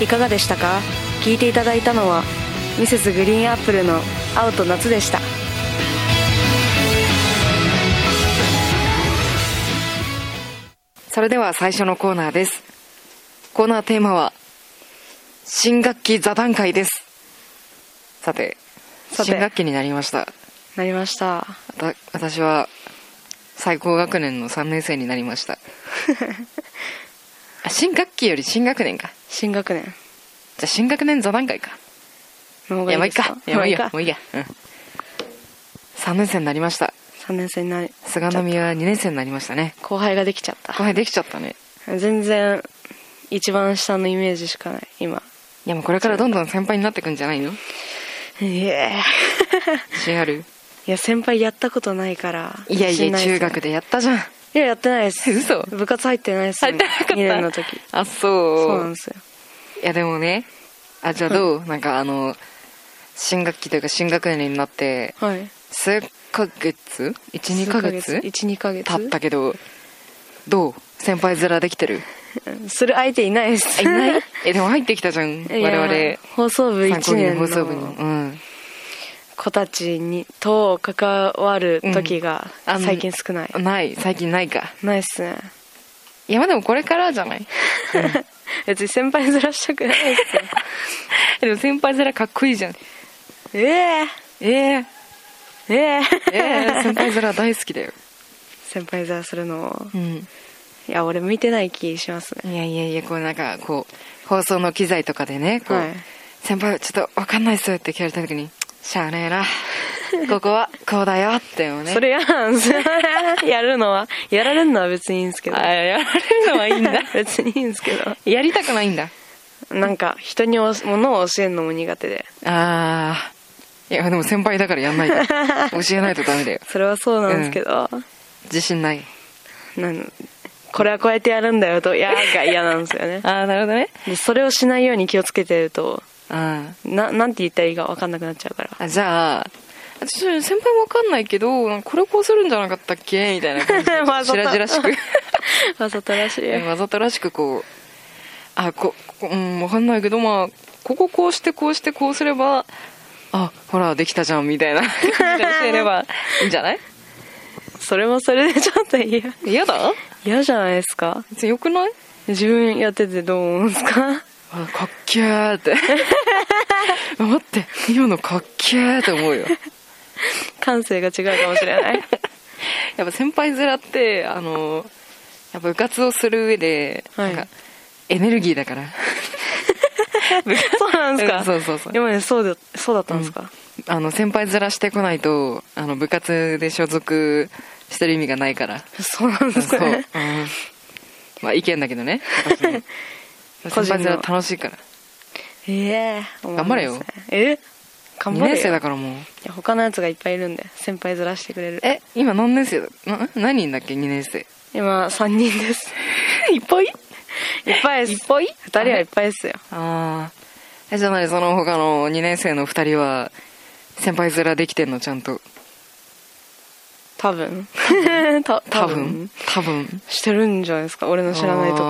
いかがでしたか？聞いていただいたのはミセスグリーンアップルの青と夏でした。 それでは最初のコーナーです。コーナーテーマは新学期座談会です。さて新学期になりました。私は最高学年の3年生になりました新学期より新学年か。 新学年。 じゃあ新学年座談会か。 の方がいいですか？ もういいや、3年生になりました。 3年生になり、 菅宮は2年生になりましたね。 後輩ができちゃった。 後輩できちゃったね。 全然一番下のイメージしかない今。 いやもうこれからどんどん先輩になってくんじゃないの？自信ある？ いや先輩やったことないから。 いや中学でやったじゃん。 いややってないです。 嘘？ 部活入ってないです。 入ってなかった。 2年の時。 あ、そうなんですよ。 いやでもね、じゃあどうなんか新学期というか新学年になって、 はい、 数ヶ月 ?1,2 ヶ月 ?1,2 ヶ月経ったけど、どう先輩面できてる？ する相手いないです。 いない？でも入ってきたじゃん。我々 放送部1年の放送部に、 子たちにと関わる時が最近少ない。 最近ないか。 ないっすね。 いやまあでもこれからじゃない？ 別に先輩面したくないっすよ。 でも先輩面かっこいいじゃん。先輩面大好きだよ。 先輩面するの、いや俺向いてない気しますね。 いやこうなんかこう放送の機材とかでねこう、先輩ちょっと分かんないっすって聞かれた時にしゃあねえなここはこうだよってよね。 それ嫌なんですよやるのはやられるのは別にいいんですけど。 やられるのはいいんだ別にいいんですけどやりたくないんだ。 なんか人に物を教えるのも苦手で。 いやでも先輩だからやんないと教えないとダメだよ。 それはそうなんですけど、 自信ない。 これはこうやってやるんだよとが嫌なんですよね。 なるほどね。 でそれをしないように気をつけてるとなんて言ったらいいか分かんなくなっちゃうから。 じゃあ私先輩も分かんないけどこれこうするんじゃなかったっけみたいな感じで白々しくわざとらしいわざとらしくこう分かんないけどこうしてこうしてこうすればほらできたじゃんみたいな感じで教えればいいんじゃない？ それもそれでちょっと嫌だ？ 嫌じゃないですか。 別によくない？ 自分やっててどう思うんですか？ かっけーって待って今のかっけーって思うよ。 感性が違うかもしれないやっぱ先輩面ってやっぱ部活をする上で、なんかエネルギーだからそうなんですか？ そう今ねそうだったんですか？ 先輩面してこないと部活で所属してる意味がないから。 そうなんですね。 まあ意見だけどね。先輩面楽しいから。頑張れよ。 頑張れよ。 2年生だからもう。 いや他のやつがいっぱいいるんで先輩面してくれる。 今何年生だ？何人だっけ？2年生。 今3人です。 いっぱい？ いっぱいです。2人はいっぱいですよ。 じゃあ何その他の2年生の2人は先輩面できてんのちゃんと？多分してるんじゃないですか、俺の知らないとこ。